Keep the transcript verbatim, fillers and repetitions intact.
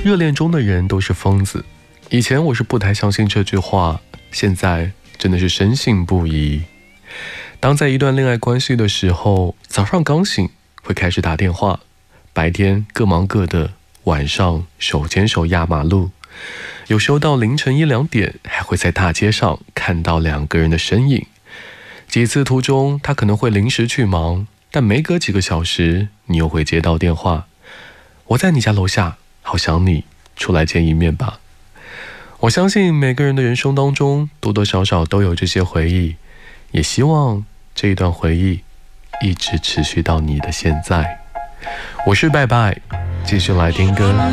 热恋中的人都是疯子。以前我是不太相信这句话，现在真的是深信不疑。当在一段恋爱关系的时候，早上刚醒会开始打电话，白天各忙各的，晚上手牵手压马路，有时候到凌晨一两点还会在大街上看到两个人的身影。几次途中他可能会临时去忙，但没隔几个小时你又会接到电话，我在你家楼下，好想你，出来见一面吧。我相信每个人的人生当中多多少少都有这些回忆，也希望这一段回忆一直持续到你的现在。我是拜拜，继续来听歌。